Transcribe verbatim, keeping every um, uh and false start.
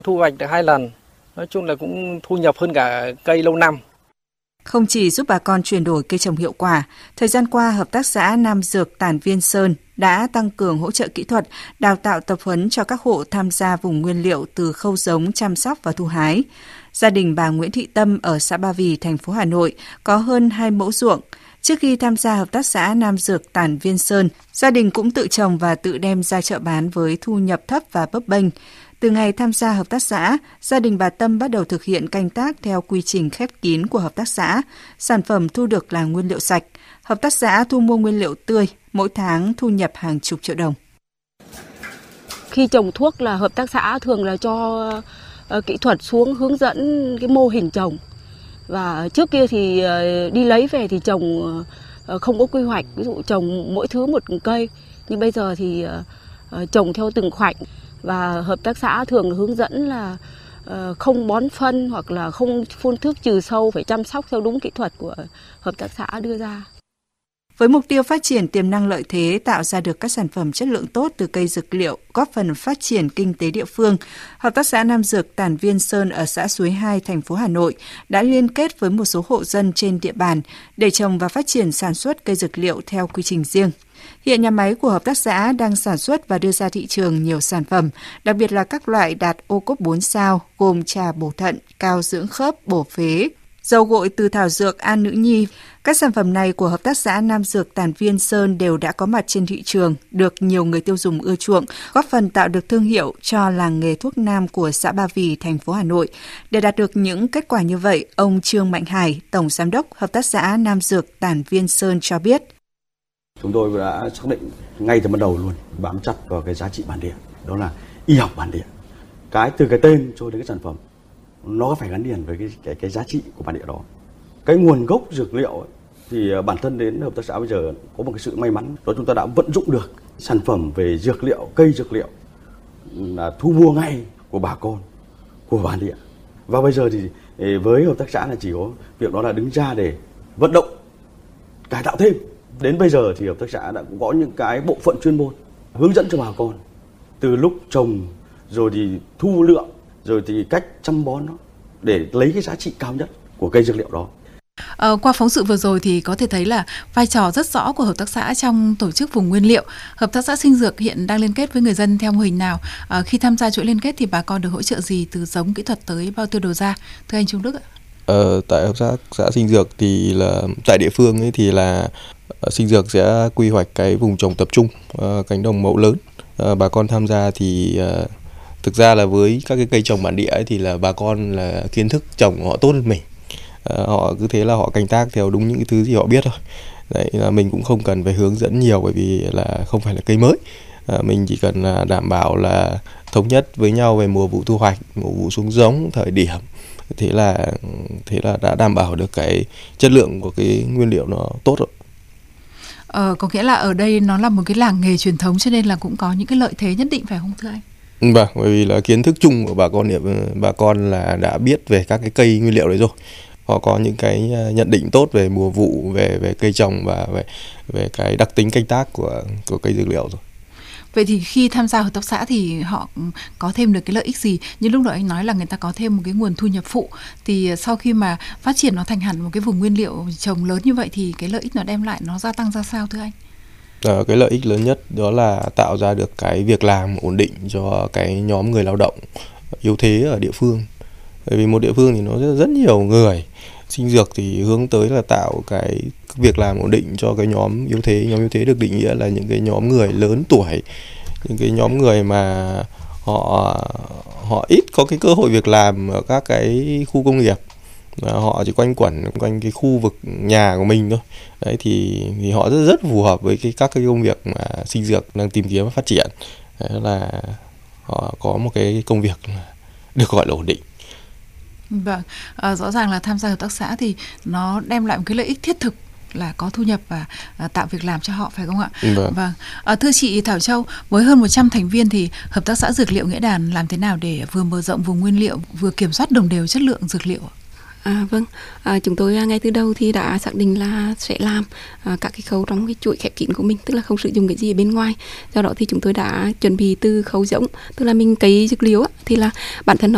Thu hoạch được hai lần, nói chung là cũng thu nhập hơn cả cây lâu năm. Không chỉ giúp bà con chuyển đổi cây trồng hiệu quả, thời gian qua Hợp tác xã Nam Dược Tản Viên Sơn đã tăng cường hỗ trợ kỹ thuật, đào tạo tập huấn cho các hộ tham gia vùng nguyên liệu từ khâu giống, chăm sóc và thu hái. Gia đình bà Nguyễn Thị Tâm ở xã Ba Vì, thành phố Hà Nội có hơn hai mẫu ruộng. Trước khi tham gia Hợp tác xã Nam Dược Tản Viên Sơn, gia đình cũng tự trồng và tự đem ra chợ bán với thu nhập thấp và bấp bênh. Từ ngày tham gia hợp tác xã, gia đình bà Tâm bắt đầu thực hiện canh tác theo quy trình khép kín của hợp tác xã. Sản phẩm thu được là nguyên liệu sạch. Hợp tác xã thu mua nguyên liệu tươi, mỗi tháng thu nhập hàng chục triệu đồng. Khi trồng thuốc là hợp tác xã thường là cho uh, kỹ thuật xuống hướng dẫn cái mô hình trồng. Và trước kia thì uh, đi lấy về thì trồng uh, không có quy hoạch, ví dụ trồng mỗi thứ một cây. Nhưng bây giờ thì uh, uh, trồng theo từng khoảnh. Và hợp tác xã thường hướng dẫn là uh, không bón phân hoặc là không phun thuốc trừ sâu, phải chăm sóc theo đúng kỹ thuật của hợp tác xã đưa ra. Với mục tiêu phát triển tiềm năng lợi thế, tạo ra được các sản phẩm chất lượng tốt từ cây dược liệu, góp phần phát triển kinh tế địa phương, Hợp tác xã Nam Dược Tản Viên Sơn ở xã Suối hai, thành phố Hà Nội đã liên kết với một số hộ dân trên địa bàn để trồng và phát triển sản xuất cây dược liệu theo quy trình riêng. Hiện nhà máy của hợp tác xã đang sản xuất và đưa ra thị trường nhiều sản phẩm, đặc biệt là các loại đạt ô cốp bốn sao, gồm trà bổ thận, cao dưỡng khớp, bổ phế, dầu gội từ thảo dược An Nữ Nhi. Các sản phẩm này của Hợp tác xã Nam Dược Tản Viên Sơn đều đã có mặt trên thị trường, được nhiều người tiêu dùng ưa chuộng, góp phần tạo được thương hiệu cho làng nghề thuốc nam của xã Ba Vì, thành phố Hà Nội. Để đạt được những kết quả như vậy, ông Trương Mạnh Hải, Tổng Giám đốc Hợp tác xã Nam Dược Tản Viên Sơn cho biết. Chúng tôi đã xác định ngay từ ban đầu luôn, bám chặt vào cái giá trị bản địa, đó là y học bản địa. Cái từ cái tên cho đến cái sản phẩm, nó phải gắn liền với cái, cái, cái giá trị của bản địa đó. Cái nguồn gốc dược liệu ấy, thì bản thân đến hợp tác xã bây giờ có một cái sự may mắn, đó chúng ta đã vận dụng được sản phẩm về dược liệu, cây dược liệu là thu mua ngay của bà con, của bản địa. Và bây giờ thì với hợp tác xã là chỉ có việc đó là đứng ra để vận động, cải tạo thêm. Đến bây giờ thì hợp tác xã đã cũng có những cái bộ phận chuyên môn hướng dẫn cho bà con từ lúc trồng, rồi thì thu lượng, rồi thì cách chăm bón nó để lấy cái giá trị cao nhất của cây dược liệu đó. À, qua phóng sự vừa rồi thì có thể thấy là vai trò rất rõ của hợp tác xã trong tổ chức vùng nguyên liệu. Hợp tác xã Sinh Dược hiện đang liên kết với người dân theo mô hình nào? À, khi tham gia chuỗi liên kết thì bà con được hỗ trợ gì từ giống, kỹ thuật tới bao tiêu đầu ra? Thưa anh Trung Đức ạ. Ờ, tại hợp tác xã Sinh Dược thì là tại địa phương ấy thì là Sinh Dược sẽ quy hoạch cái vùng trồng tập trung, uh, cánh đồng mẫu lớn. Uh, bà con tham gia thì uh, thực ra là với các cái cây trồng bản địa ấy thì là bà con là kiến thức trồng họ tốt hơn mình. Uh, họ cứ thế là họ canh tác theo đúng những cái thứ gì họ biết thôi. Đấy là mình cũng không cần phải hướng dẫn nhiều, bởi vì là không phải là cây mới. Uh, mình chỉ cần là đảm bảo là thống nhất với nhau về mùa vụ thu hoạch, mùa vụ xuống giống, thời điểm. Thế là thế là đã đảm bảo được cái chất lượng của cái nguyên liệu nó tốt rồi. Ờ, có nghĩa là ở đây nó là một cái làng nghề truyền thống, cho nên là cũng có những cái lợi thế nhất định, phải không thưa anh? Vâng, bởi vì là kiến thức chung của bà con bà con là đã biết về các cái cây nguyên liệu đấy rồi. Họ có những cái nhận định tốt về mùa vụ, về về cây trồng và về về cái đặc tính canh tác của của cây dược liệu rồi. Vậy thì khi tham gia hợp tác xã thì họ có thêm được cái lợi ích gì? Như lúc nãy anh nói là người ta có thêm một cái nguồn thu nhập phụ, thì sau khi mà phát triển nó thành hẳn một cái vùng nguyên liệu trồng lớn như vậy thì cái lợi ích nó đem lại nó gia tăng ra sao thưa anh? À, cái lợi ích lớn nhất đó là tạo ra được cái việc làm ổn định cho cái nhóm người lao động yếu thế ở địa phương. Bởi vì một địa phương thì nó rất, rất nhiều người. Sinh Dược thì hướng tới là tạo cái việc làm ổn định cho cái nhóm yếu thế. Nhóm yếu thế được định nghĩa là những cái nhóm người lớn tuổi, những cái nhóm người mà họ họ ít có cái cơ hội việc làm ở các cái khu công nghiệp, và họ chỉ quanh quẩn quanh cái khu vực nhà của mình thôi. Đấy thì thì họ rất rất phù hợp với cái các cái công việc mà Sinh Dược đang tìm kiếm và phát triển. Đấy là họ có một cái công việc được gọi là ổn định. Vâng, à, rõ ràng là tham gia hợp tác xã thì nó đem lại một cái lợi ích thiết thực là có thu nhập và à, tạo việc làm cho họ, phải không ạ? Vâng. Vâng. À, thưa chị Thảo Châu, với hơn một trăm thành viên thì hợp tác xã Dược liệu Nghĩa Đàn làm thế nào để vừa mở rộng vùng nguyên liệu, vừa kiểm soát đồng đều chất lượng dược liệu? À, vâng, à, chúng tôi ngay từ đầu thì đã xác định là sẽ làm à, các cái khâu trong cái chuỗi khép kín của mình, tức là không sử dụng cái gì ở bên ngoài. Do đó thì chúng tôi đã chuẩn bị từ khâu giống, tức là mình cấy dược liệu á, thì là bản thân nó